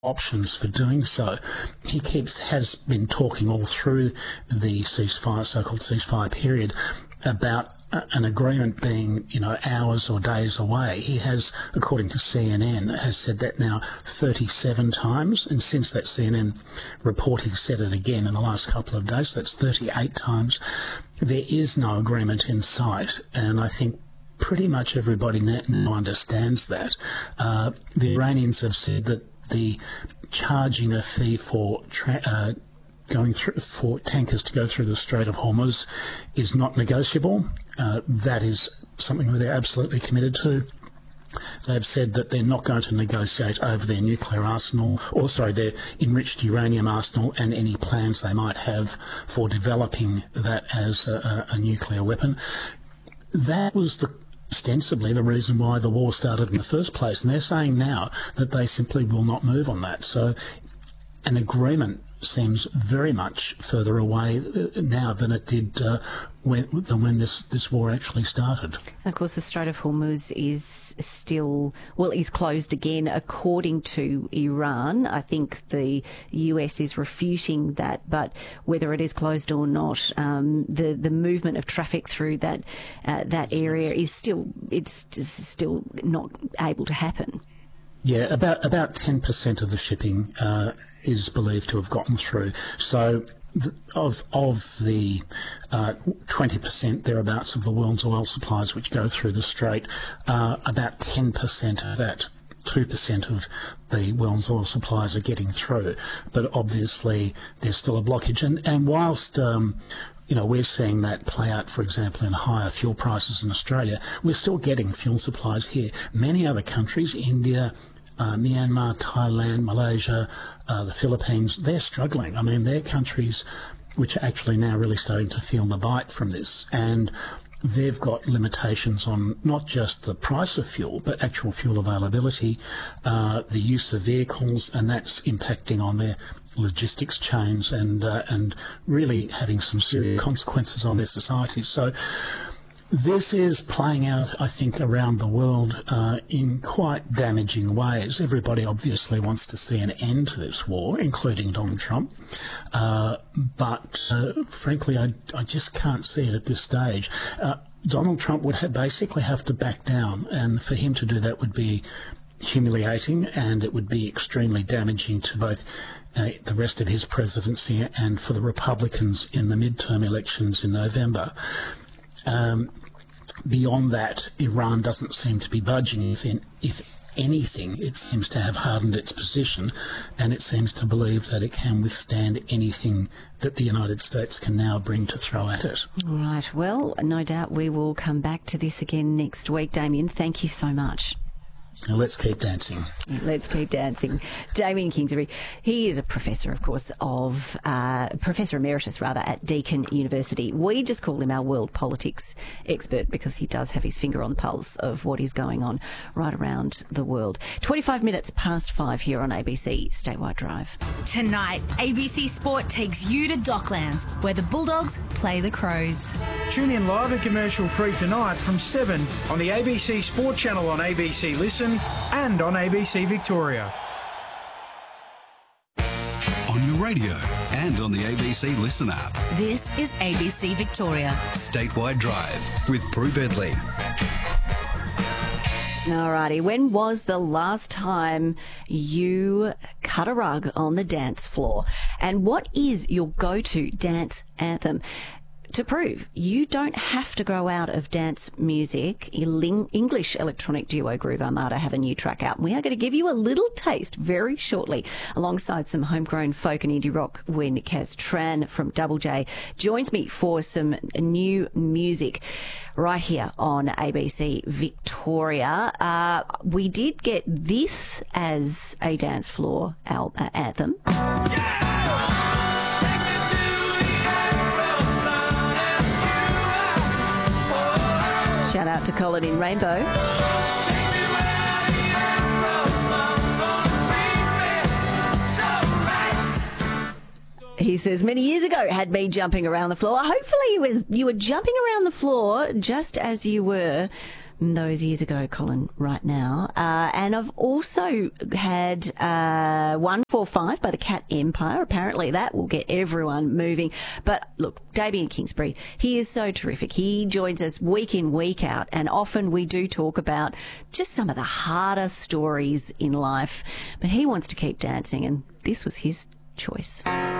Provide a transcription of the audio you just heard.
options for doing so. He has been talking all through the ceasefire, so-called ceasefire period, about an agreement being, hours or days away. He has, according to CNN, has said that now 37 times, and since that CNN report, he said it again in the last couple of days, so that's 38 times. There is no agreement in sight, and I think pretty much everybody now understands that. The Iranians have said that the charging a fee for for tankers to go through the Strait of Hormuz is not negotiable. That is something that they're absolutely committed to. They've said that they're not going to negotiate over their nuclear arsenal, their enriched uranium arsenal and any plans they might have for developing that as a nuclear weapon. That was ostensibly the reason why the war started in the first place, and they're saying now that they simply will not move on that. So an agreement seems very much further away now than it did when this war actually started. And of course, the Strait of Hormuz is closed again, according to Iran. I think the US is refuting that, but whether it is closed or not, the movement of traffic through that area is still not able to happen. Yeah, about 10% of the shipping is believed to have gotten through. So of the 20% thereabouts of the world's oil supplies which go through the strait, about 10% of that, 2% of the world's oil supplies are getting through. But obviously there's still a blockage. And whilst we're seeing that play out, for example, in higher fuel prices in Australia, we're still getting fuel supplies here. Many other countries, India, Myanmar, Thailand, Malaysia, the Philippines, they're struggling. I mean, they're countries which are actually now really starting to feel the bite from this. And they've got limitations on not just the price of fuel, but actual fuel availability, the use of vehicles, and that's impacting on their logistics chains and really having some serious consequences on their society. So this is playing out, I think, around the world in quite damaging ways. Everybody obviously wants to see an end to this war, including Donald Trump. But frankly, I just can't see it at this stage. Donald Trump would basically have to back down, and for him to do that would be humiliating, and it would be extremely damaging to both the rest of his presidency and for the Republicans in the midterm elections in November. Beyond that, Iran doesn't seem to be budging. If anything, it seems to have hardened its position, and it seems to believe that it can withstand anything that the United States can now bring to throw at it. All right. Well, no doubt we will come back to this again next week. Damien, thank you so much. Now let's keep dancing. Let's keep dancing. Damien Kingsbury, he is a professor, of course, Professor Emeritus, at Deakin University. We just call him our world politics expert because he does have his finger on the pulse of what is going on right around the world. 25 minutes past 5 here on ABC Statewide Drive. Tonight, ABC Sport takes you to Docklands, where the Bulldogs play the Crows. Tune in live and commercial free tonight from 7 on the ABC Sport channel on ABC Listen and on ABC Victoria. On your radio and on the ABC Listen app. This is ABC Victoria. Statewide Drive with Prue Bedley. Alrighty, when was the last time you cut a rug on the dance floor? And what is your go-to dance anthem? To prove you don't have to grow out of dance music, English electronic duo Groove Armada have a new track out. We are going to give you a little taste very shortly, alongside some homegrown folk and indie rock, when Kaz Tran from Double J joins me for some new music right here on ABC Victoria. We did get this as a dance floor anthem. Shout out to Colin in Rainbow. He says, many years ago, had me jumping around the floor. Hopefully you were jumping around the floor just as you were those years ago, Colin, right now. And I've also had 145 by the Cat Empire. Apparently that will get everyone moving. But look, Damien Kingsbury, he is so terrific. He joins us week in, week out, and often we do talk about just some of the harder stories in life. But he wants to keep dancing, and this was his choice.